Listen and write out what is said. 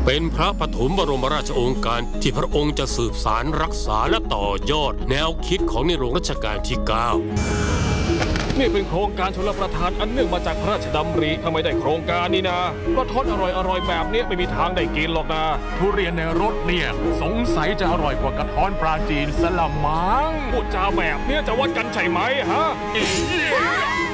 เป็นพระปฐมบรมราชโองการที่พระองค์จะสืบสารรักษาและต่อยอดแนวคิดของในหลวงรัชกาลที่ 9 นี่เป็นโครงการชลประทานอันเนื่องมาจากพระราชดำริถ้าไม่ได้โครงการนี้นะกระท้อนอร่อยๆแบบนี้ไม่มีทางได้กินหรอกนะทุเรียนในรถเนี่ยสงสัยจะอร่อยกว่ากระท้อนปลาจีนสละมังพูดจาแบบนี้จะวัดกันใช่ไหมฮะ